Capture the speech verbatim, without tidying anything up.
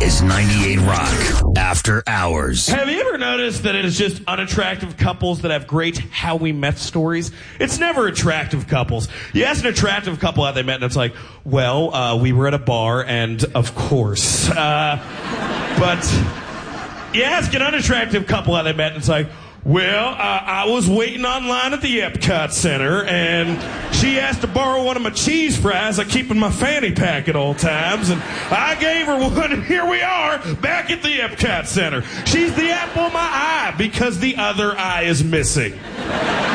is ninety-eight Rock After Hours. Have you ever noticed that it is just unattractive couples that have great how we met stories? It's never attractive couples. You ask an attractive couple how they met, and it's like, well, uh, we were at a bar, and of course. Uh, but you ask an unattractive couple how they met, and it's like, well, uh, I was waiting online at the Epcot Center, and she asked to borrow one of my cheese fries I keep in my fanny pack at all times, and I gave her one, and here we are, back at the Epcot Center. She's the apple of my eye because the other eye is missing.